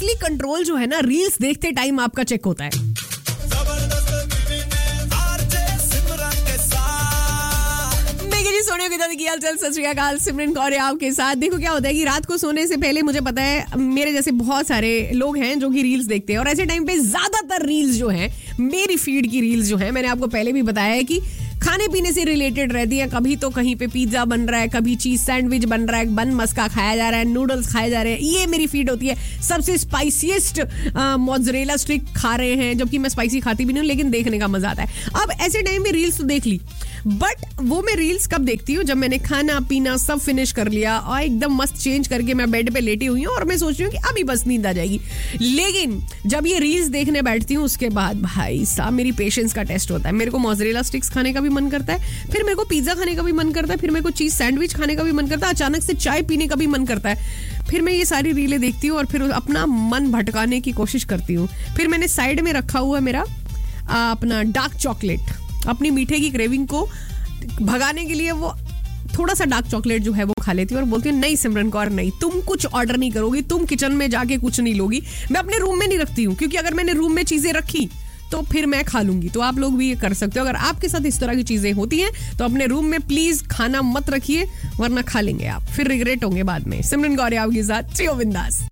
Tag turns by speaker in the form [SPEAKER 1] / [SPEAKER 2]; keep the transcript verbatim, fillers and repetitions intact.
[SPEAKER 1] असली कंट्रोल जो है ना रील्स देखते टाइम आपका चेक होता है। सोने के दादी की हालचाल, सत श्री अकाल, सिमरन कौर है आपके साथ। देखो क्या होता है कि रात को सोने से पहले मुझे पता है मेरे जैसे बहुत सारे लोग हैं जो कि रील्स देखते हैं, और ऐसे टाइम पे ज्यादातर रील्स जो हैं, मेरी फीड की रील्स जो हैं, मैंने आपको पहले भी बताया है कि खाने पीने से रिलेटेड रहती है। कभी तो कहीं पे पिज्जा बन रहा है, कभी चीज सैंडविच बन रहा है, बन मस्का खाया जा रहा है, नूडल्स खाए जा रहे हैं, ये मेरी फीड होती है। सबसे स्पाइसीएस्ट मोज़रेला स्टिक खा रहे हैं, जबकि मैं स्पाइसी खाती भी नहीं हूँ, लेकिन देखने का मजा आता है। अब ऐसे टाइम पे रील्स तो देख ली, बट वो मैं रील्स कब देखती हूँ? जब मैंने खाना पीना सब फिनिश कर लिया और एकदम मस्त चेंज करके मैं बेड पे लेटी हुई हूँ और मैं सोच रही हूँ कि अभी बस नींद आ जाएगी। लेकिन जब ये रील्स देखने बैठती हूँ उसके बाद भाई साहब मेरी पेशेंस का टेस्ट होता है। मेरे को मोज़रेला स्टिक्स खाने का भी मन करता है, फिर मेरे को पिज्जा खाने का भी मन करता है, फिर मेरे को चीज सैंडविच खाने का भी मन करता है, अचानक से चाय पीने का भी मन करता है। फिर मैं ये सारी रीलें देखती हूँ और फिर अपना मन भटकाने की कोशिश करती हूँ। फिर मैंने साइड में रखा हुआ है मेरा आ, अपना डार्क चॉकलेट। अपनी मीठे की क्रेविंग को भगाने के लिए वो थोड़ा सा डार्क चॉकलेट जो है वो खा लेती हूँ और बोलती हूँ नहीं सिमरन कौर नहीं, तुम कुछ ऑर्डर नहीं करोगी, तुम किचन में जाके कुछ नहीं लोगी। मैं अपने रूम में नहीं रखती हूँ, क्योंकि अगर मैंने रूम में चीजें रखी तो फिर मैं खा लूंगी। तो आप लोग भी ये कर सकते हो। अगर आपके साथ इस तरह की चीजें होती हैं तो अपने रूम में प्लीज खाना मत रखिए, वरना खा लेंगे आप, फिर रिग्रेट होंगे बाद में। सिमरन कौर आपके साथ, चियो बिंदास।